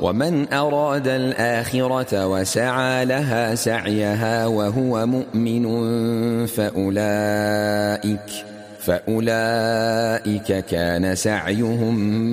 ومن أراد الآخرة وسعى لها سعيها وهو مؤمن فأولئك كان سعيهم